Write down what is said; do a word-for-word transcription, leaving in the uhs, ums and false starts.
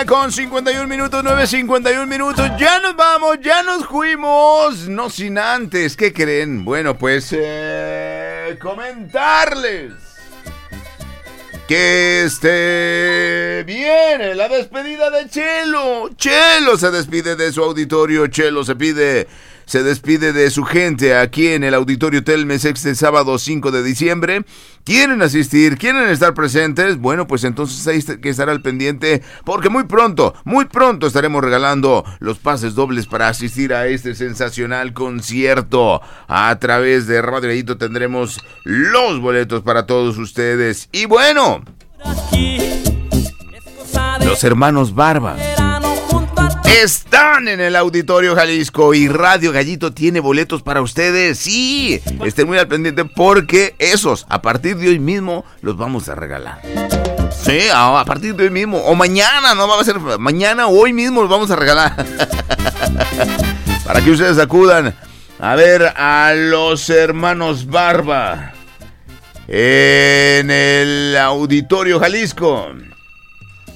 Con cincuenta y un minutos, nueve cincuenta y un minutos, ya nos vamos, ya nos fuimos, no sin antes, ¿qué creen? Bueno, pues eh, comentarles que este viene la despedida de Chelo. Chelo se despide de su auditorio, Chelo se pide... Se despide de su gente aquí en el Auditorio Telmex este sábado cinco de diciembre. ¿Quieren asistir? ¿Quieren estar presentes? Bueno, pues entonces hay que estar al pendiente porque muy pronto, muy pronto estaremos regalando los pases dobles para asistir a este sensacional concierto. A través de Radio Gallito tendremos los boletos para todos ustedes. Y bueno, los hermanos Barba están en el Auditorio Jalisco y Radio Gallito tiene boletos para ustedes. Sí, estén muy al pendiente porque esos, a partir de hoy mismo, los vamos a regalar. Sí, a partir de hoy mismo. O mañana, no va a ser mañana o hoy mismo los vamos a regalar. Para que ustedes acudan a ver a los hermanos Barba en el Auditorio Jalisco.